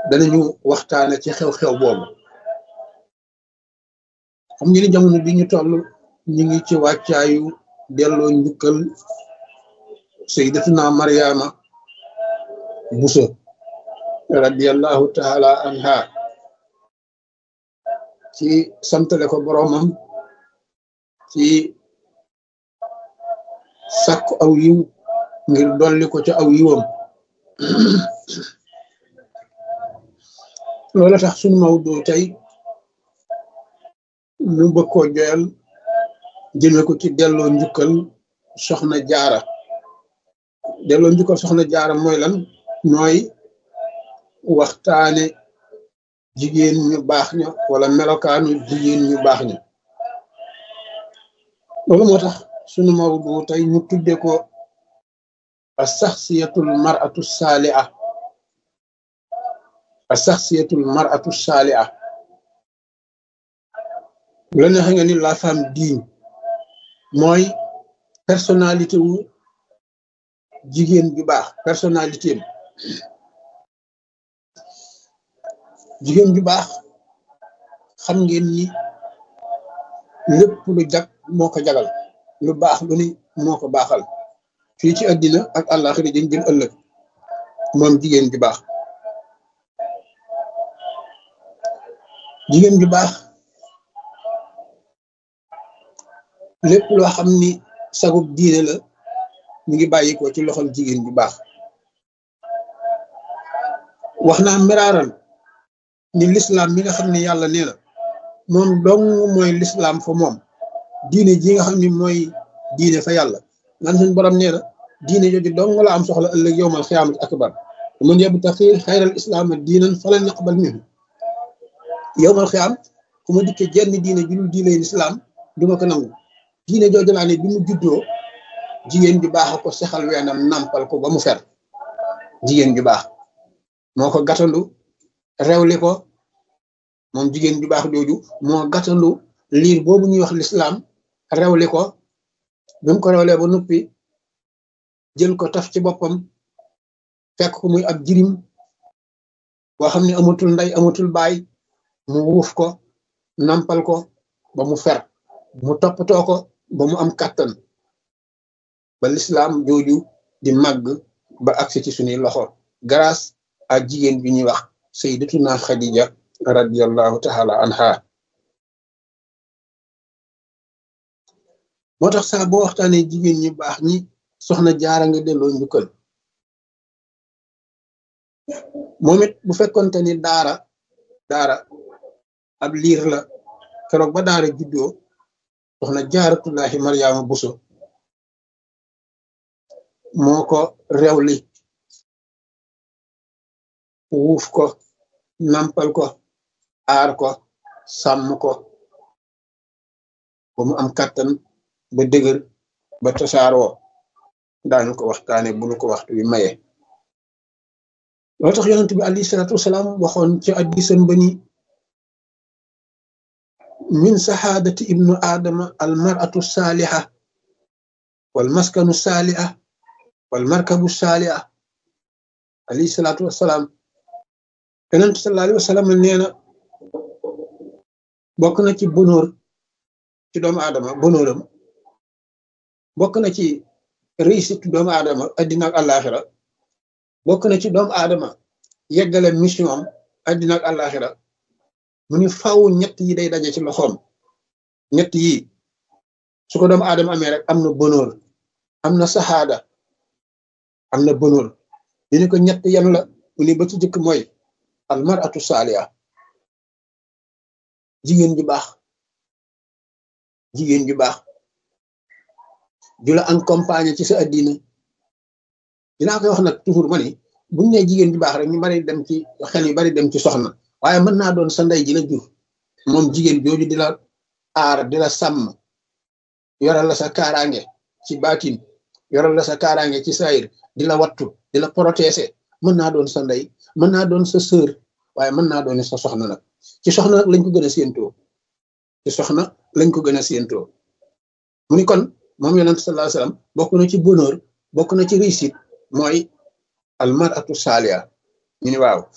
danañu waxtaane ci xew-xew boobu. xam ngeen ni jamono bi ñu toll ñu ngi ci wàccaayu delloo njukkal sayyidatuna Mariama Buso radiyallahu taala anha ci santale ko boroomam ci sàkku aw yiw ngir dolli ko ca aw yiwam. loolu tax sunu mawdu tey ñu bëgg koo joyal jëme ko ci delloo njukkal soxna jaara. delloo njukkal soxna jaara mooy lan? mooy waxtaane jigéen ñu baax ña wala melokaanu jigéen ñu baax ña. loolu moo tax sunu mawdu tey ñu tudde ko as-saxsiyatul mar'atu saaliha. as-saxsiyatul mar'atu saaliha bu la neexee nga ni la femme digne mooy personnalité wu jigéen ju baax. personnalité am jigéen ju baax xam ngeen ni lépp lu jag moo ko jagal, lu baax lu ni moo ko baaxal fii ci àddina ak àllaaxira dañ jëm ëllëg moom jigéen ju baax. jigéen ju baax lépp loo xam ni sagub diine la ñu ngi bàyyi ko ci loxol jigéen ju baax. wax naa miraaral ni lislaam mi nga xam ne yàlla nee na moom dong mooy lislaam fa moom, diine ji nga xam ni mooy diine fa yàlla man suñ borom nee na diine jooju dong la am soxla ëllëg yowmal xiyaamati akbar man yabtaqi xayral islaama diinan falan yaqbal minhu. yowmal xiyaam ku ma dikkee jenn diine ju dul diine lislaam duma ko nangu. diine jooju laa ne bi mu juddoo jigéen ju baax a ko sexal weenam nampal ko ba mu fer. jigéen ju baax moo ko gàttandu rewli ko. moom jigéen ju baax jooju moo gàttandu liir boobu ñuy wax lislaam rewli ko. bi mu ko rewlee ba noppi jël ko taf ci boppam fekk ko muy ab jirim boo xam ne amatul ndey amatul baay mu wuuf ko nampal ko ba mu fer, mu toppatoo ko ba mu am kàttan ba lislaam jooju di màgg ba agsi ci suñuy loxo grâce à jigéen bi ñuy wax sayyidatuna Khadija radiyallahu taala anha. moo tax saa boo waxtaanee jigéen ñi baax ñi soxna jaara nga delloo njukkal. moom it bu fekkonte ni daara ab liir la keroog ba daara juddoo soxna jaaratullahi Mariama Buso moo ko rewli wuuf ko nampal ko aar ko sàmm ko ba mu am kàttan ba dëgër ba tasaaroo. daañu ko waxtaane bu nu ko waxtu wi maye. loolu tax yonent bi alayhi salaatu wasalaam waxoon ci hadiisam ba ni min saxaadati ibnu aadama al mar'atu saaliha wal maskanu saaliha wal markabu saaliha. alayhi salaatu wasalaam yonent sallallahu alayhi wa sallam nee na bokk na ci bonóor ci doomu aadama bonóoram bokk na ci réussite doomu aadama addina ak àllaaxira bokk na ci doomu aadama yeggale mission am addina ak àllaaxira mu ni faw ñett yi day daje ci loxoom. ñett yi su ko doomu aadama amee rek am na bonóor, am na saxaada, am na bonóor. ñu ne ko ñett yan la mu ni ba ci jëkk mooy al mar'atu saaliha. jigéen ju baax, jigéen ju baax ju la accompagner ci sa addina. dinaa koy wax nag toujours ma ni buñ ne jigéen ju baax rek ñu bari dem ci xel yu bari dem ci soxna, waaye mën naa doon sa ndey ji la jur moom jigéen jooju di la aar di la sàmm yoral la sa kaaraange ci baatin yoral la sa kaaraange ci saayir di la wattu di la protéger. mën naa doon sa ndey mën naa doon sa sœur waaye mën naa doon sa soxna nag. ci soxna nag lañ ko gën a séentoo, ci soxna lañ ko gën a séentoo. mu ni kon moom yonent sallallahu alayhi wasallam bokk na ci bonheur bokk na ci réussite mooy al mar'atu saaliha. ñu ni waaw